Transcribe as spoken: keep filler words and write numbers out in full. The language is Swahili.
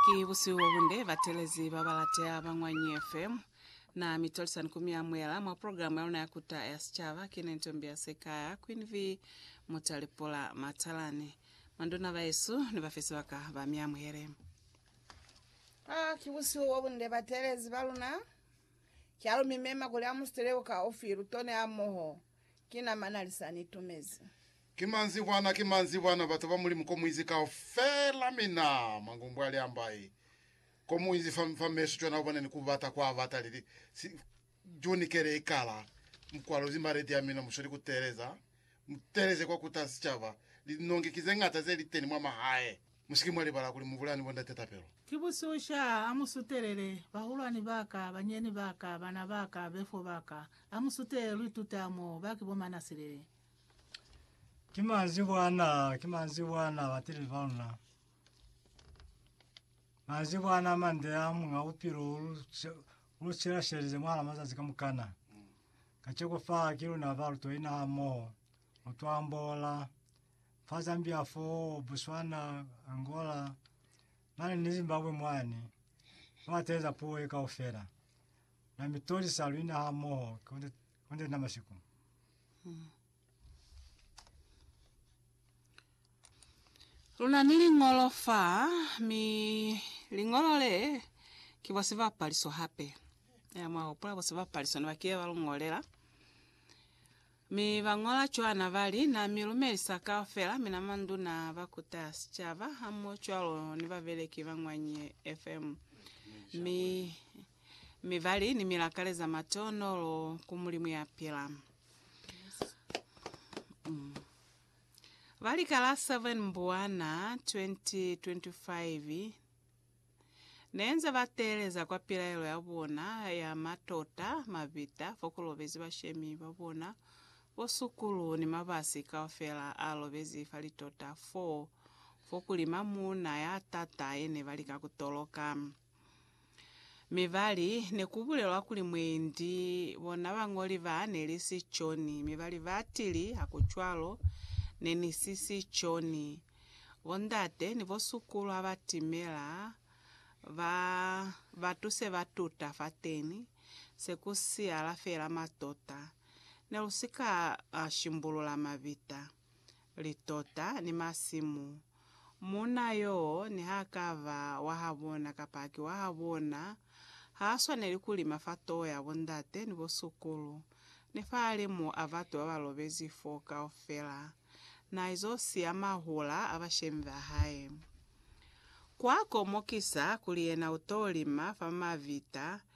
Kibusi wabunde batelezi babalatea bangwanyi F M na mitolisa nkumia mwela mwa programu yauna ya kuta ya sichava kine ntombia sekaya Queen V mutalipola matalani mandona baesu ni bafisi waka bamia muhere. Ah, kibusi wabunde batelezi baluna kyalo mimema kule amusteleo ka ofiru tone amoho kina manalisa nitumezi Kimanzi bwana kimanzi bwana bato bamuli mukomwizi ka ofela mina mangombo ali ambaye komwizi fam fameso chona ubone nikubata kwa avata lili si, juni kere ikala mkwalo zimaredi amina mushori kutereza mutereze kwa kutasichava linonge kizengata zeli teni mwa mahae mushiki mwali bala kuli muvulani bonda tetapelo kibususha amusuterere bahulani baka banyeni baka bana baka befo baka amusutere lututamo baki bomana sirere Kimanzi bwana kimanzi bwana batiri bana Manzi bwana mande amunga upiro uruchira sherize mwana mazazi kamukana kacheko fa kilo na valu to ina mo otwambola fa Zambia fo Botswana Angola nani ni Zimbabwe mwani wateza poe ka ofera na mitoli salwina hamo konde konde na masiku hmm. Luna nili ngolo fa mi lingolo le kiwasiva paliso hape ya mwa opula wasiva paliso nwakie walungolera mi vangola chwana vali na milumeli saka ofela mina mandu na vakuta sichava hamo chwalo ni vaveleki vangwanyi F M mi mi vali ni milakale za matono lo kumulimu ya pila mm. Vali kala seven mbuana twenty twenty-five nenza vateleza kwa pila ilo ya buona ya matota mavita fokulovezi vashemi vabona posukulu ni mabasi kaofela alovezi falitota four fokulima muna ya tata ene valika kutoloka mivali nekubulelwa kuli mwendi bona vangoli vane lisi choni mivali vatili hakuchwalo neni sisi choni wondate ni vosukulu avatimela va vatuse vatuta fateni sekusi alafela matota nelusika uh, shimbulula mavita litota ni masimu muna yo ni hakava wahabona kapaki wahabona haswa nelikulima fatoya wondate ni vosukulu nifalimu avatu avalovezi foka ofela na izosi amahula abashemva hae kwako mokisa kuliena utolima famavita